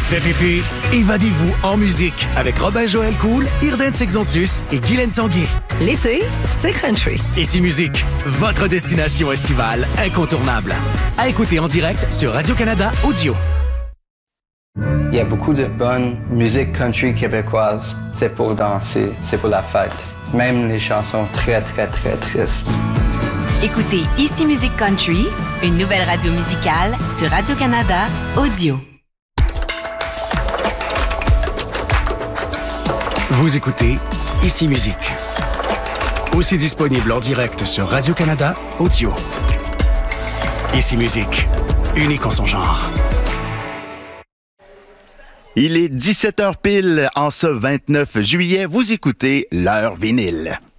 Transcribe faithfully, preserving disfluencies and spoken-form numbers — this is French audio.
Cet été, évadez-vous en musique avec Robin Joël Cool, Irden Sexontus et Guylaine Tanguay. L'été, c'est country. Ici Musique, votre destination estivale incontournable. À écouter en direct sur Radio-Canada Audio. Il y a beaucoup de bonne musique country québécoise. C'est pour danser, c'est pour la fête. Même les chansons très, très, très tristes. Écoutez Ici Musique Country, une nouvelle radio musicale sur Radio-Canada Audio. Vous écoutez Ici Musique. Aussi disponible en direct sur Radio-Canada Audio. Ici Musique, unique en son genre. Il est dix-sept heures pile en ce vingt-neuf juillet. Vous écoutez l'heure vinyle.